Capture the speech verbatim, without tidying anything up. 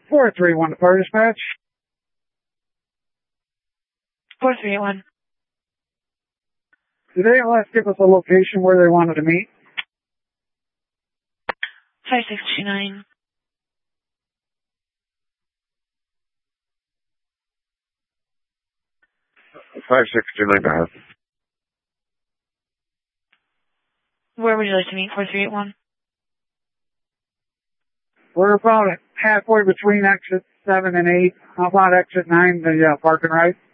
four three one to Fire Dispatch. four three eight one. Did they last give us a location where they wanted to meet? five six two nine. five six two nine, go ahead. Where would you like to meet? four three eight one. We're about halfway between exit seven and eight. How about exit nine, the uh, park and ride?